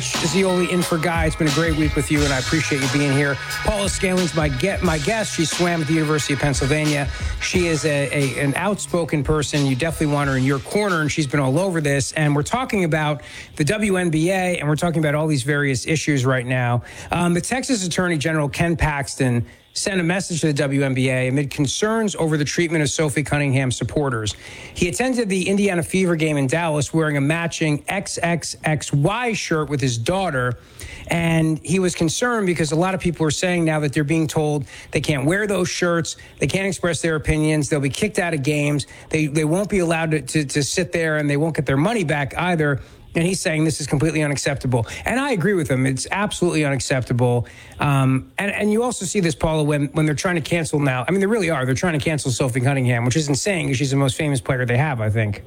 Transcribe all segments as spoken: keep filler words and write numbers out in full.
Zioli in for Guy. It's been a great week with you, and I appreciate you being here. Paula Scalen's my get my guest. She swam at the University of Pennsylvania. She is a, a an outspoken person. You definitely want her in your corner, and she's been all over this. And we're talking about the W N B A, and we're talking about all these various issues right now. Um, the Texas Attorney General Ken Paxton sent a message to the W N B A amid concerns over the treatment of Sophie Cunningham supporters. He attended the Indiana Fever game in Dallas wearing a matching triple X Y shirt with his daughter, and he was concerned because a lot of people are saying now that they're being told they can't wear those shirts, they can't express their opinions, they'll be kicked out of games, they they won't be allowed to, to, to sit there, and they won't get their money back either. And he's saying this is completely unacceptable. And I agree with him. It's absolutely unacceptable. Um, and, and you also see this, Paula, when, when they're trying to cancel now. I mean, they really are. They're trying to cancel Sophie Cunningham, which is insane because she's the most famous player they have, I think.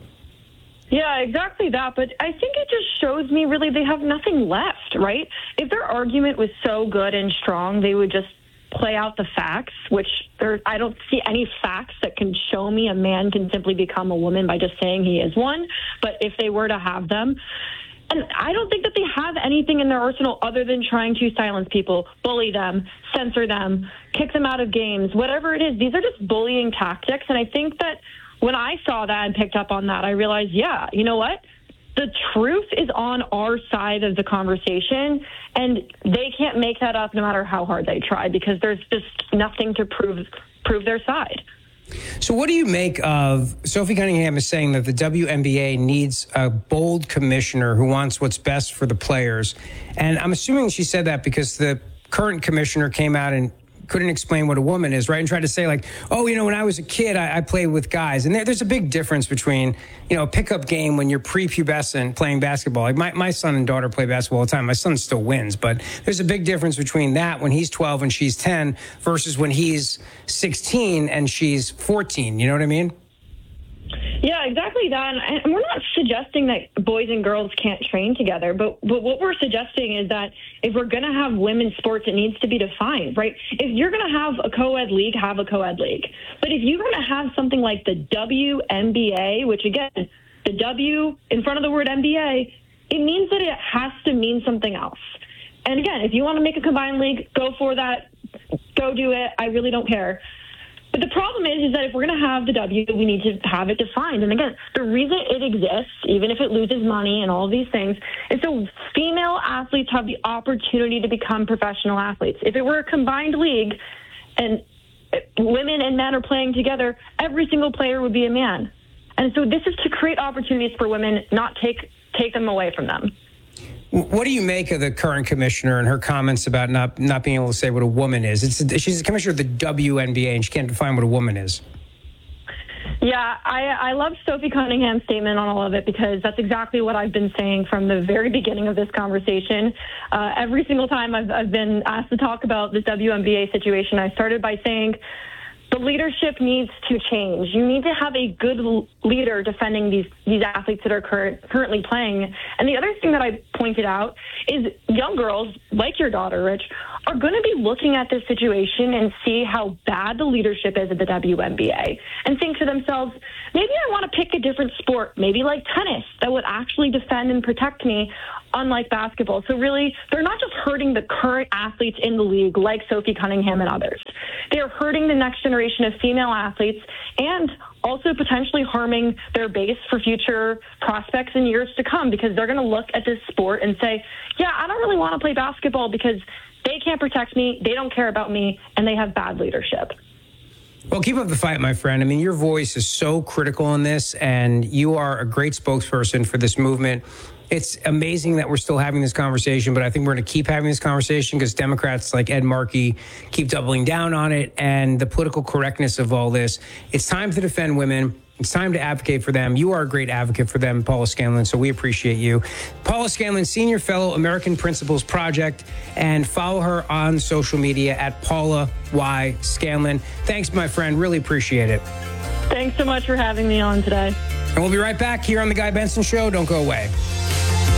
Yeah, exactly that. But I think it just shows me really they have nothing left, right? If their argument was so good and strong, they would just play out the facts, which there, I don't see any facts that can show me a man can simply become a woman by just saying he is one. But if they were to have them, and I don't think that they have anything in their arsenal other than trying to silence people, bully them, censor them, kick them out of games, whatever it is. These are just bullying tactics. And I think that when I saw that and picked up on that, I realized, yeah, you know what? The truth is on our side of the conversation, and they can't make that up no matter how hard they try because there's just nothing to prove prove their side. So what do you make of Sophie Cunningham is saying that the W N B A needs a bold commissioner who wants what's best for the players? And I'm assuming she said that because the current commissioner came out and couldn't explain what a woman is, right? And tried to say like, oh, you know, when I was a kid, I, I played with guys. And there, there's a big difference between, you know, a pickup game when you're prepubescent playing basketball. Like my, my son and daughter play basketball all the time. My son still wins, but there's a big difference between that when he's twelve and she's ten versus when he's sixteen and she's fourteen. You know what I mean? Yeah, exactly that. And we're not suggesting that boys and girls can't train together, but, but what we're suggesting is that if we're going to have women's sports, it needs to be defined, right? If you're going to have a co-ed league, have a co-ed league. But if you're going to have something like the W N B A, which again, the W in front of the word N B A, it means that it has to mean something else. And again, if you want to make a combined league, go for that. Go do it. I really don't care. But the problem is, is that if we're going to have the W, we need to have it defined. And again, the reason it exists, even if it loses money and all of these things, is so female athletes have the opportunity to become professional athletes. If it were a combined league and women and men are playing together, every single player would be a man. And so this is to create opportunities for women, not take take them away from them. What do you make of the current commissioner and her comments about not not being able to say what a woman is? It's, she's the commissioner of the W N B A, and she can't define what a woman is. Yeah, I, I love Sophie Cunningham's statement on all of it because that's exactly what I've been saying from the very beginning of this conversation. Uh, every single time I've, I've been asked to talk about this W N B A situation, I started by saying the leadership needs to change. You need to have a good leader defending these, these athletes that are current, currently playing. And the other thing that I pointed out is young girls, like your daughter, Rich, are going to be looking at this situation and see how bad the leadership is at the W N B A and think to themselves, maybe I want to pick a different sport, maybe like tennis, that would actually defend and protect me, unlike basketball. So really, they're not just hurting the current athletes in the league like Sophie Cunningham and others. They're hurting the next generation of female athletes and also potentially harming their base for future prospects in years to come because they're going to look at this sport and say, yeah, I don't really want to play basketball because they can't protect me, they don't care about me, and they have bad leadership. Well, keep up the fight, my friend. I mean, your voice is so critical in this, and you are a great spokesperson for this movement. It's amazing that we're still having this conversation, but I think we're going to keep having this conversation because Democrats like Ed Markey keep doubling down on it and the political correctness of all this. It's time to defend women. It's time to advocate for them. You are a great advocate for them, Paula Scanlon, so we appreciate you. Paula Scanlon, Senior Fellow, American Principles Project, and follow her on social media at Paula Y. Scanlon. Thanks, my friend. Really appreciate it. Thanks so much for having me on today. And we'll be right back here on The Guy Benson Show. Don't go away.